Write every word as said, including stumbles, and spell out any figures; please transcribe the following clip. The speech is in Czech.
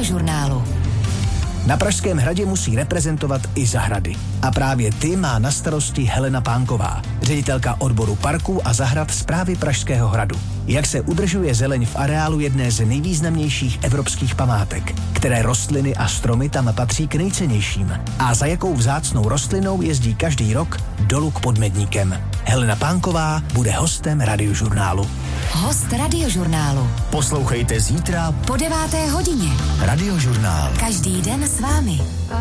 Radiožurnálu. Na Pražském hradě musí reprezentovat i zahrady. A právě ty má na starosti Helena Pánková, ředitelka odboru parků a zahrad Správy Pražského hradu. Jak se udržuje zeleň v areálu jedné z nejvýznamnějších evropských památek, které rostliny a stromy tam patří k nejcennějším a za jakou vzácnou rostlinou jezdí každý rok dolů k Podmedníkem. Helena Pánková bude hostem Radiožurnálu. Host Radiožurnálu. Poslouchejte zítra Po deváté hodině. Radiožurnál. Každý den s vámi.